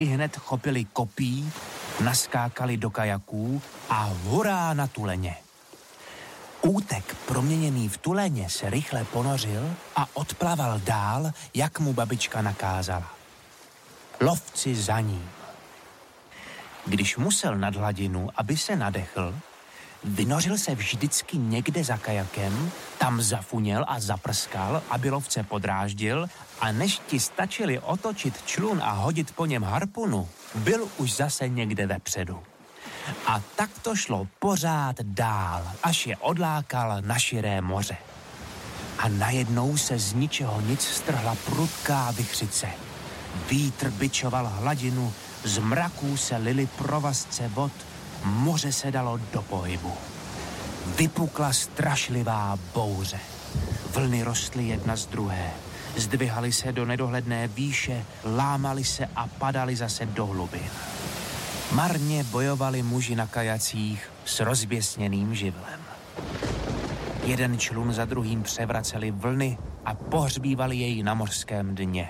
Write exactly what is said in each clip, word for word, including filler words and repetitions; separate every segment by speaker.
Speaker 1: hned chopili kopí, naskákali do kajaků a hurá na tuleně. Útek proměněný v tuleně se rychle ponořil a odplaval dál, jak mu babička nakázala. Lovci za ním. Když musel nad hladinu, aby se nadechl, vynořil se vždycky někde za kajakem, tam zafuněl a zaprskal, aby lovce podráždil, a než ti stačili otočit člun a hodit po něm harpunu, byl už zase někde vepředu. A tak to šlo pořád dál, až je odlákal na širé moře. A najednou se z ničeho nic strhla prudká vichřice. Vítr bičoval hladinu, z mraků se lily provazce vod, moře se dalo do pohybu. Vypukla strašlivá bouře. Vlny rostly jedna z druhé. Zdvihaly se do nedohledné výše, lámaly se a padaly zase do hlubin. Marně bojovali muži na kajacích s rozběsněným živlem. Jeden člun za druhým převraceli vlny a pohřbívali jej na mořském dně.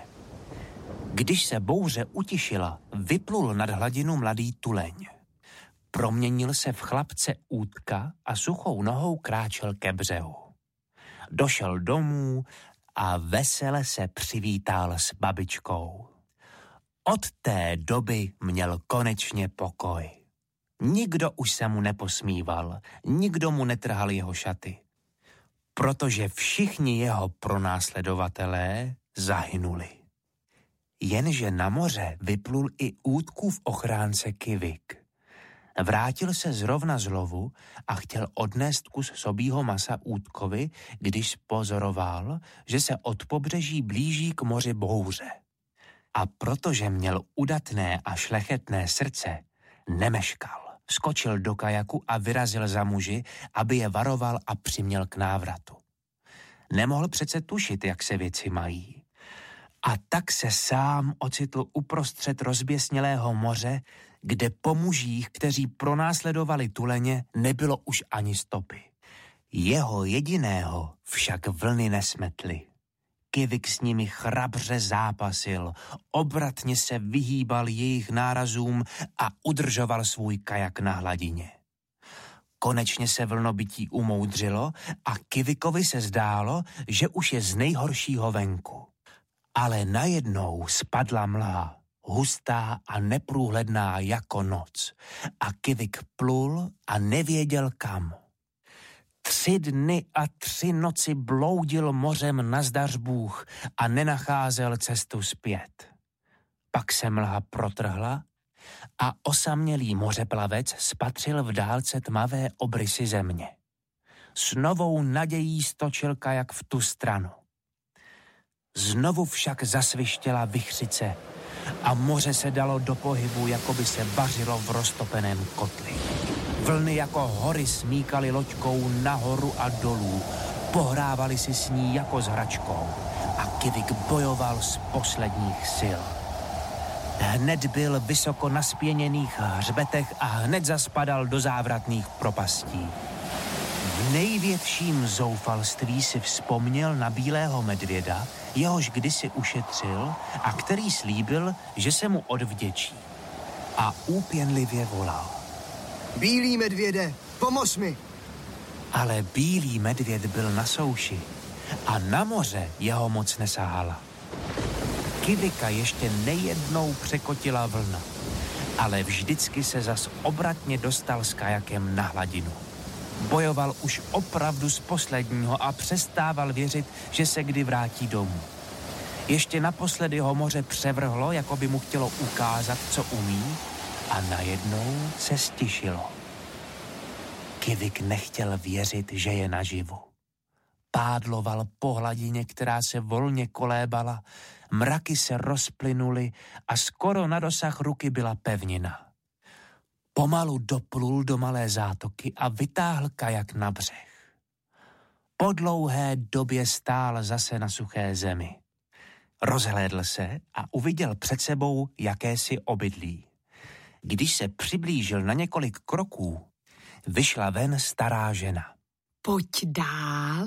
Speaker 1: Když se bouře utišila, vyplul nad hladinu mladý tuleň. Proměnil se v chlapce útka a suchou nohou kráčel ke břehu. Došel domů a vesele se přivítal s babičkou. Od té doby měl konečně pokoj. Nikdo už se mu neposmíval, nikdo mu netrhal jeho šaty, protože všichni jeho pronásledovatelé zahynuli. Jenže na moře vyplul i útkův ochránce Kivik. Vrátil se zrovna z lovu a chtěl odnést kus sobího masa útkovi, když pozoroval, že se od pobřeží blíží k moři bouře. A protože měl udatné a šlechetné srdce, nemeškal. Skočil do kajaku a vyrazil za muži, aby je varoval a přiměl k návratu. Nemohl přece tušit, jak se věci mají. A tak se sám ocitl uprostřed rozběsnělého moře, kde po mužích, kteří pronásledovali tuleně, nebylo už ani stopy. Jeho jediného však vlny nesmetly. Kivik s nimi chrabře zápasil, obratně se vyhýbal jejich nárazům a udržoval svůj kajak na hladině. Konečně se vlnobytí umoudřilo a Kivikovi se zdálo, že už je z nejhoršího venku. Ale najednou spadla mlha, hustá a neprůhledná jako noc, a Kivik plul a nevěděl kam. Tři dny a tři noci bloudil mořem nazdař Bůh a nenacházel cestu zpět. Pak se mlha protrhla a osamělý mořeplavec spatřil v dálce tmavé obrysy země. S novou nadějí stočil kajak v tu stranu. Znovu však zasvištěla vichřice a moře se dalo do pohybu, jako by se vařilo v roztopeném kotli. Vlny jako hory smíkaly loďkou nahoru a dolů, pohrávali si s ní jako s hračkou a Kivik bojoval z posledních sil. Hned byl vysoko na spěněných hřbetech a hned zaspadal do závratných propastí. V největším zoufalství si vzpomněl na bílého medvěda, jehož kdysi ušetřil a který slíbil, že se mu odvděčí. A úpěnlivě volal:
Speaker 2: Bílý medvěde, pomoz mi!
Speaker 1: Ale bílý medvěd byl na souši a na moře jeho moc nesahala. Kivika ještě nejednou překotila vlna, ale vždycky se zas obratně dostal s kajakem na hladinu. Bojoval už opravdu z posledního a přestával věřit, že se kdy vrátí domů. Ještě naposledy ho moře převrhlo, jako by mu chtělo ukázat, co umí, a najednou se stišilo. Kivik nechtěl věřit, že je naživu. Pádloval po hladině, která se volně kolébala, mraky se rozplynuly a skoro na dosah ruky byla pevnina. Pomalu doplul do malé zátoky a vytáhl kajak na břeh. Po dlouhé době stál zase na suché zemi. Rozhlédl se a uviděl před sebou jakési obydlí. Když se přiblížil na několik kroků, vyšla ven stará žena.
Speaker 3: Pojď dál,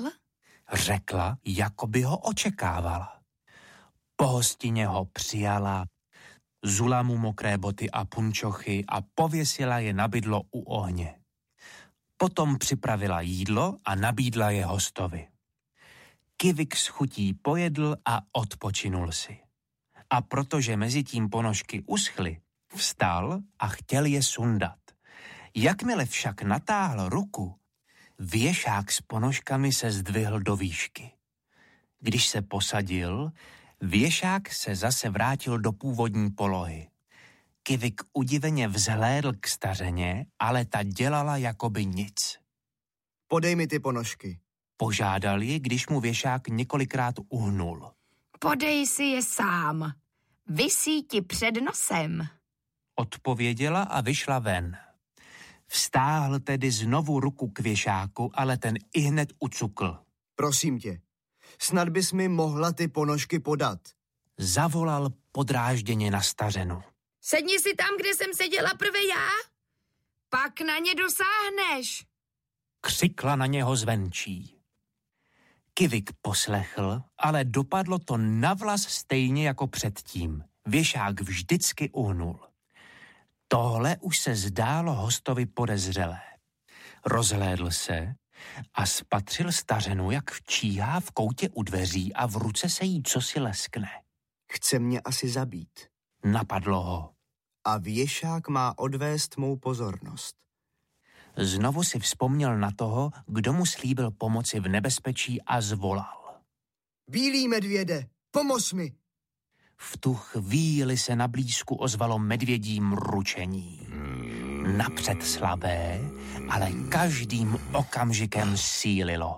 Speaker 1: řekla, jako by ho očekávala. Po hostině ho přijala, zula mu mokré boty a punčochy a pověsila je na bydlo u ohně. Potom připravila jídlo a nabídla je hostovi. Kivik s chutí pojedl a odpočinul si. A protože mezi tím ponožky uschly, vstal a chtěl je sundat. Jakmile však natáhl ruku, věšák s ponožkami se zdvihl do výšky. Když se posadil, věšák se zase vrátil do původní polohy. Kivik udiveně vzhlédl k stařeně, ale ta dělala jakoby nic.
Speaker 2: Podej mi ty ponožky.
Speaker 1: Požádal ji, když mu věšák několikrát uhnul.
Speaker 3: Podej si je sám. Visí ti před nosem.
Speaker 1: Odpověděla a vyšla ven. Vztáhl tedy znovu ruku k věšáku, ale ten ihned ucukl.
Speaker 2: Prosím tě, snad bys mi mohla ty ponožky podat.
Speaker 1: Zavolal podrážděně na stařenu.
Speaker 3: Sedni si tam, kde jsem seděla prve já. Pak na ně dosáhneš.
Speaker 1: Křikla na něho zvenčí. Kivik poslechl, ale dopadlo to navlas stejně jako předtím. Věšák vždycky uhnul. Tohle už se zdálo hostovi podezřelé. Rozhlédl se a spatřil stařenu, jak číhá v koutě u dveří a v ruce se jí cosi leskne.
Speaker 2: Chce mě asi zabít.
Speaker 1: Napadlo ho.
Speaker 2: A věšák má odvést mou pozornost.
Speaker 1: Znovu si vzpomněl na toho, kdo mu slíbil pomoci v nebezpečí a zvolal.
Speaker 2: Bílý medvěde, pomoz mi!
Speaker 1: V tu chvíli se na blízku ozvalo medvědí mručení. Napřed slabé, ale každým okamžikem sílilo.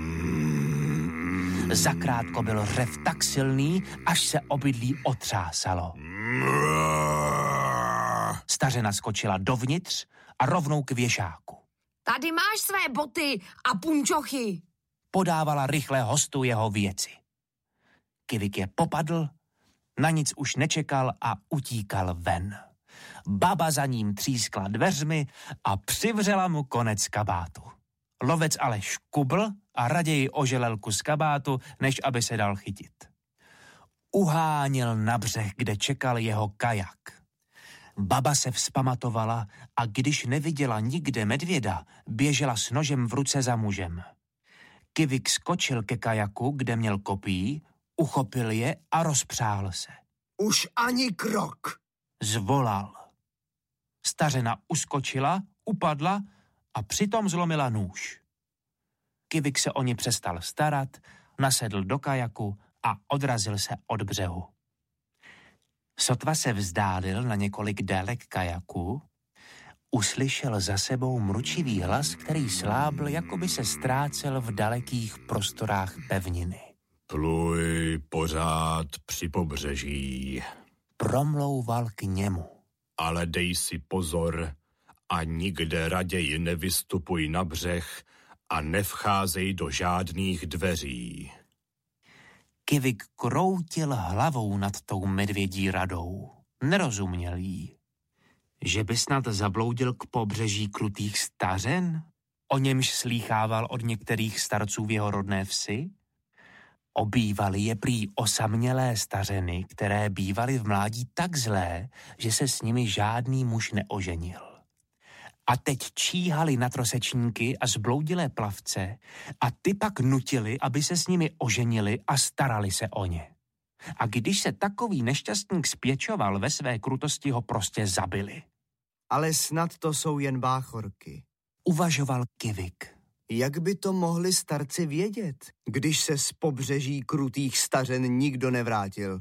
Speaker 1: Zakrátko byl řev tak silný, až se obydlí otřásalo. Stařena skočila dovnitř a rovnou k věšáku.
Speaker 3: Tady máš své boty a punčochy.
Speaker 1: Podávala rychle hostu jeho věci. Kivik je popadl, na nic už nečekal a utíkal ven. Baba za ním třískla dveřmi a přivřela mu konec kabátu. Lovec ale škubl a raději oželel kus kabátu, než aby se dal chytit. Uháněl na břeh, kde čekal jeho kajak. Baba se vzpamatovala a když neviděla nikde medvěda, běžela s nožem v ruce za mužem. Kivik skočil ke kajaku, kde měl kopí, uchopil je a rozpřáhl se.
Speaker 2: Už ani krok!
Speaker 1: Zvolal. Stařena uskočila, upadla a přitom zlomila nůž. Kivik se o ní přestal starat, nasedl do kajaku a odrazil se od břehu. Sotva se vzdálil na několik délek kajaku, uslyšel za sebou mručivý hlas, který slábl, jako by se ztrácel v dalekých prostorách pevniny.
Speaker 4: Pluj pořád při pobřeží.
Speaker 1: Promlouval k němu.
Speaker 4: Ale dej si pozor a nikde raději nevystupuj na břeh a nevcházej do žádných dveří.
Speaker 1: Kivik kroutil hlavou nad tou medvědí radou. Nerozuměl jí. Že by snad zabloudil k pobřeží krutých stařen? O němž slýchával od některých starců v jeho rodné vsi? Obývaly je prý osamělé stařeny, které bývaly v mládí tak zlé, že se s nimi žádný muž neoženil. A teď číhali na trosečníky a zbloudilé plavce a ty pak nutili, aby se s nimi oženili a starali se o ně. A když se takový nešťastník spěčoval, ve své krutosti ho prostě zabili.
Speaker 2: Ale snad to jsou jen báchorky.
Speaker 1: Uvažoval Kivik.
Speaker 2: Jak by to mohli starci vědět, když se z pobřeží krutých stařen nikdo nevrátil?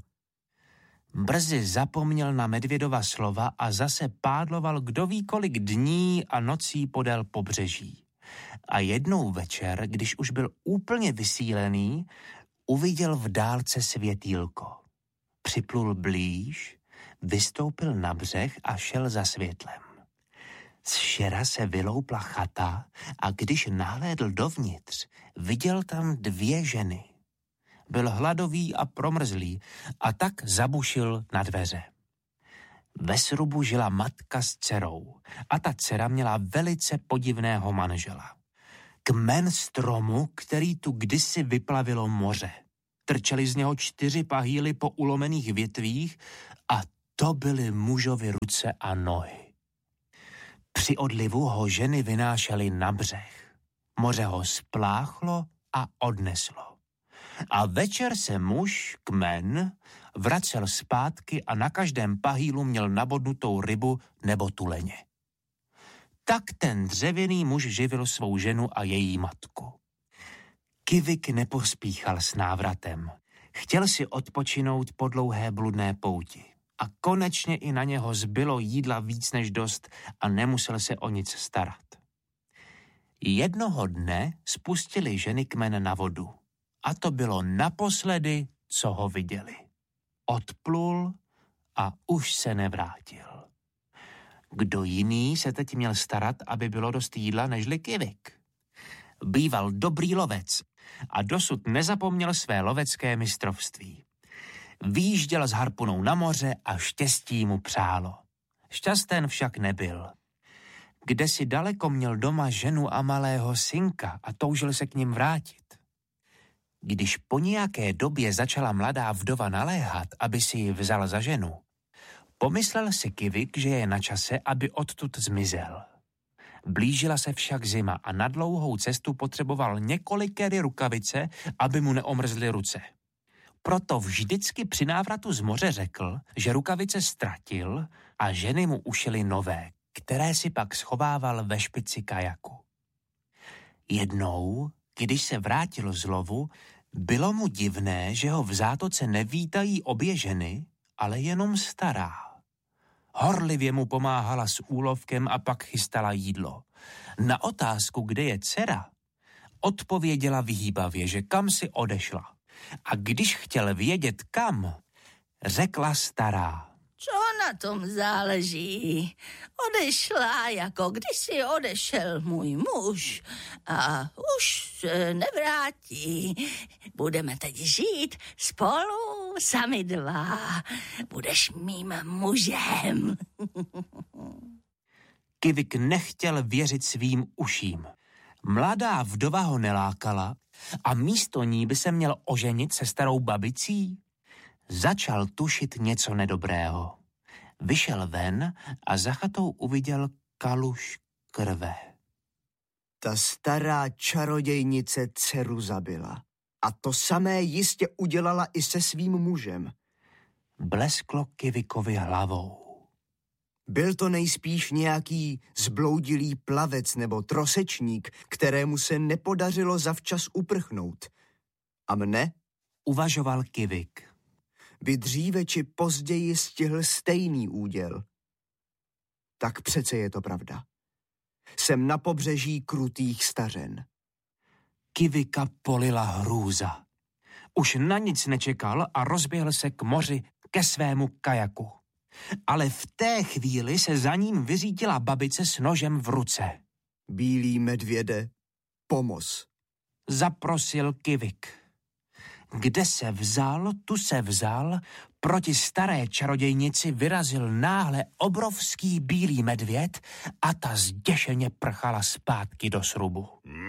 Speaker 1: Brzy zapomněl na medvědova slova a zase pádloval kdo ví kolik dní a nocí podél pobřeží. A jednou večer, když už byl úplně vysílený, uviděl v dálce světýlko. Připlul blíž, vystoupil na břeh a šel za světlem. Z šera se vyloupla chata a když nahlédl dovnitř, viděl tam dvě ženy. Byl hladový a promrzlý a tak zabušil na dveře. Ve srubu žila matka s dcerou a ta dcera měla velice podivného manžela. Kmen stromu, který tu kdysi vyplavilo moře. Trčely z něho čtyři pahýly po ulomených větvích a To byly mužovi ruce a nohy. Při odlivu ho ženy vynášely na břeh. Moře ho spláchlo a odneslo. A večer se muž, kmen, vracel zpátky a na každém pahýlu měl nabodnutou rybu nebo tuleně. Tak ten dřevěný muž živil svou ženu a její matku. Kivik nepospíchal s návratem. Chtěl si odpočinout po dlouhé bludné pouti. A konečně i na něho zbylo jídla víc než dost a nemusel se o nic starat. Jednoho dne spustili ženy kmen na vodu. A to bylo naposledy, co ho viděli. Odplul a už se nevrátil. Kdo jiný se teď měl starat, aby bylo dost jídla, nežli Kivik? Býval dobrý lovec a dosud nezapomněl své lovecké mistrovství. Výjížděl s harpunou na moře a štěstí mu přálo. Šťasten však nebyl. Kdesi daleko měl doma ženu a malého synka a toužil se k nim vrátit. Když po nějaké době začala mladá vdova naléhat, aby si ji vzal za ženu, pomyslel si Kivik, že je na čase, aby odtud zmizel. Blížila se však zima a na dlouhou cestu potřeboval několikéry rukavice, aby mu neomrzly ruce. Proto vždycky při návratu z moře řekl, že rukavice ztratil a ženy mu ušily nové, které si pak schovával ve špici kajaku. Jednou, když se vrátil z lovu, bylo mu divné, že ho v zátoce nevítají obě ženy, ale jenom stará. Horlivě mu pomáhala s úlovkem a pak chystala jídlo. Na otázku, kde je dcera, odpověděla vyhýbavě, že kam si odešla. A když chtěl vědět kam, řekla stará:
Speaker 5: Co na tom záleží? Odešla, jako kdysi odešel můj muž a už se nevrátí. Budeme teď žít spolu, sami dva. Budeš mým mužem.
Speaker 1: Kivik nechtěl věřit svým uším. Mladá vdova ho nelákala a místo ní by se měl oženit se starou babicí. Začal tušit něco nedobrého. Vyšel ven a za chatou uviděl kaluž krve.
Speaker 2: Ta stará čarodějnice dceru zabila. A to samé jistě udělala i se svým mužem.
Speaker 1: Blesklo Kivikovi hlavou.
Speaker 2: Byl to nejspíš nějaký zbloudilý plavec nebo trosečník, kterému se nepodařilo zavčas uprchnout. A mne?
Speaker 1: Uvažoval Kivik.
Speaker 2: By dříve či později stihl stejný úděl. Tak přece je to pravda. Jsem na pobřeží krutých stařen.
Speaker 1: Kivika polila hrůza. Už na nic nečekal a rozběhl se k moři, ke svému kajaku. Ale v té chvíli se za ním vyřítila babice s nožem v ruce.
Speaker 2: Bílý medvěde, pomoz.
Speaker 1: Zaprosil Kivik. Kde se vzal, tu se vzal, proti staré čarodějnici vyrazil náhle obrovský bílý medvěd a ta zděšeně prchala zpátky do srubu.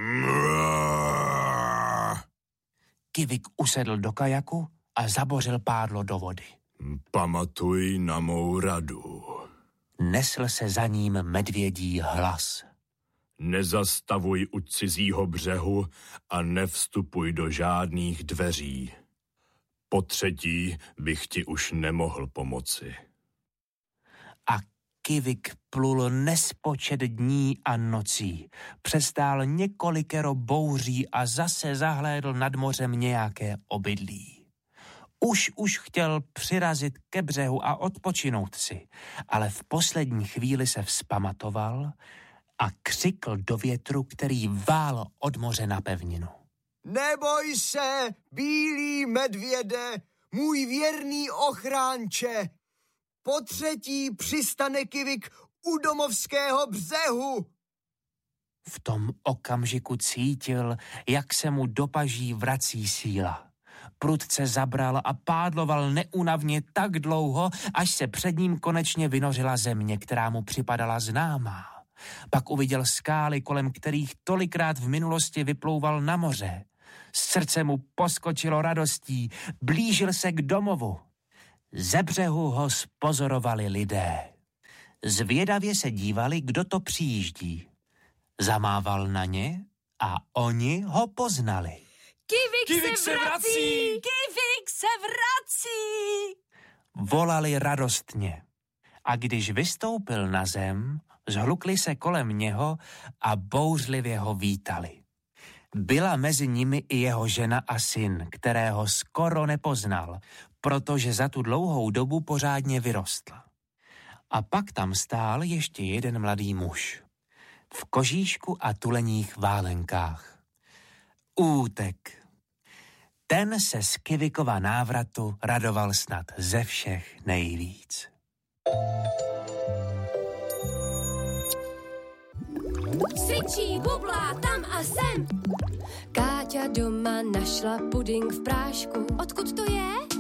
Speaker 1: Kivik usedl do kajaku a zabořil pádlo do vody.
Speaker 4: Pamatuj na mou radu.
Speaker 1: Nesl se za ním medvědí hlas.
Speaker 4: Nezastavuj u cizího břehu a nevstupuj do žádných dveří. Po třetí bych ti už nemohl pomoci.
Speaker 1: A Kivik plul nespočet dní a nocí. Přestál několikero bouří a zase zahlédl nad mořem nějaké obydlí. Už už chtěl přirazit ke břehu a odpočinout si, ale v poslední chvíli se vzpamatoval a křikl do větru, který vál od moře na pevninu.
Speaker 2: Neboj se, bílý medvěde, můj věrný ochránče. Po třetí přistane Kivik u domovského břehu.
Speaker 1: V tom okamžiku cítil, jak se mu do paží vrací síla. Prudce zabral a pádloval neúnavně tak dlouho, až se před ním konečně vynořila země, která mu připadala známá. Pak uviděl skály, kolem kterých tolikrát v minulosti vyplouval na moře. Srdce mu poskočilo radostí, blížil se k domovu. Ze břehu ho spozorovali lidé. Zvědavě se dívali, kdo to přijíždí. Zamával na ně a oni ho poznali.
Speaker 3: Kivik,
Speaker 4: Kivik
Speaker 3: se
Speaker 4: se
Speaker 3: vrací!
Speaker 4: vrací!
Speaker 5: Kivik se vrací!
Speaker 1: Volali radostně. A když vystoupil na zem, zhlukli se kolem něho a bouřlivě ho vítali. Byla mezi nimi i jeho žena a syn, kterého skoro nepoznal, protože za tu dlouhou dobu pořádně vyrostl. A pak tam stál ještě jeden mladý muž. V kožíšku a tuleních válenkách. Útek. Ten se z Kivikova návratu radoval snad ze všech nejvíc.
Speaker 6: Svičí, bublá tam a sem. Káťa doma našla puding v prášku. Odkud to je?